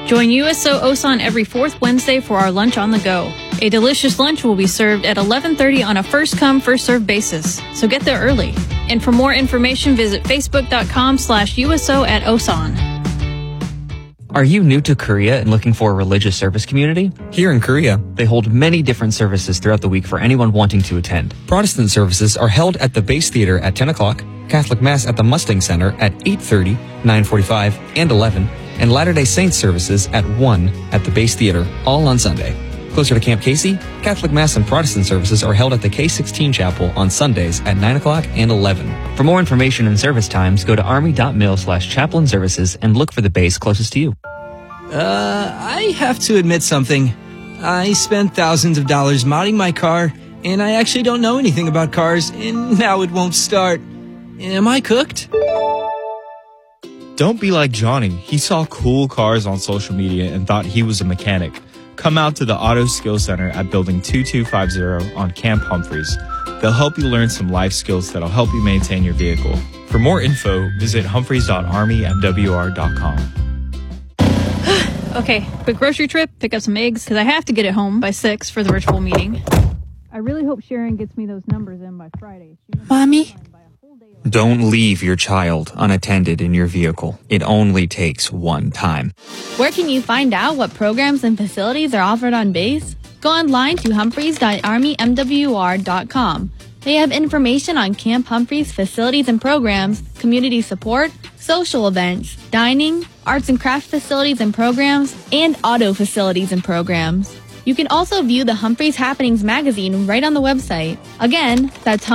Join USO Osan every fourth Wednesday for our lunch on the go. A delicious lunch will be served at 11:30 on a first-come, first-served basis, so get there early. And for more information, visit facebook.com/USO at Osan. Are you new to Korea and looking for a religious service community? Here in Korea, They hold many different services throughout the week for anyone wanting to attend. Protestant services are held at the Base Theater at 10 o'clock, Catholic Mass at the Mustang Center at 8:30, 9:45, and 11, and Latter-day Saints services at 1 at the Base Theater, all on Sunday. Closer to Camp Casey, Catholic Mass and Protestant services are held at the K-16 Chapel on Sundays at 9 o'clock and 11. For more information and service times, go to army.mil/chaplain services and look for the base closest to you. I have to admit something. I spent thousands of dollars modding my car, and I actually don't know anything about cars, and now it won't start. Am I cooked? Don't be like Johnny. He saw cool cars on social media and thought he was a mechanic. Come out to the Auto Skill Center at Building 2250 on Camp Humphreys. They'll help you learn some life skills that'll help you maintain your vehicle. For more info, visit humphreys.armymwr.com. Okay, quick grocery trip, pick up some eggs, because I have to get it home by 6 for the virtual meeting. I really hope Sharon gets me those numbers in by Friday. Mommy? Don't leave your child unattended in your vehicle. It only takes one time. Where can you find out what programs and facilities are offered on base? Go online to humphreys.armymwr.com. They have information on Camp Humphreys facilities and programs, community support, social events, dining, arts and craft facilities and programs, and auto facilities and programs. You can also view the Humphreys Happenings magazine right on the website. Again, that's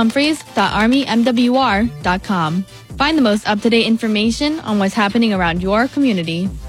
humphreys.armymwr.com. Find the most up-to-date information on what's happening around your community.